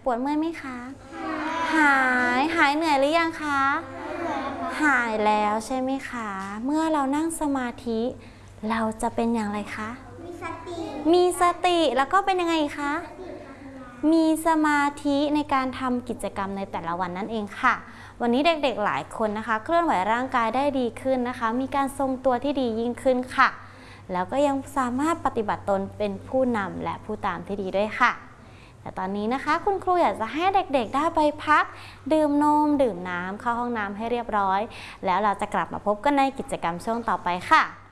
ปวดเมื่อยไหมคะหายเหนื่อยหรือยังคะหายแล้วใช่ไหมคะเมื่อเรานั่งสมาธิเราจะเป็นอย่างไรคะมีสติแล้วก็เป็นยังไงคะมีสมาธิในการทำกิจกรรมในแต่ละวันนั่นเองค่ะวันนี้เด็กๆหลายคนนะคะเคลื่อนไหวร่างกายได้ดีขึ้นนะคะมีการทรงตัวที่ดียิ่งขึ้นค่ะแล้วก็ยังสามารถปฏิบัติตนเป็นผู้นำและผู้ตามที่ดีด้วยค่ะแต่ตอนนี้นะคะคุณครูอยากจะให้เด็กๆได้ไปพักดื่มนมดื่มน้ำเข้าห้องน้ำให้เรียบร้อยแล้วเราจะกลับมาพบกันในกิจกรรมช่วงต่อไปค่ะ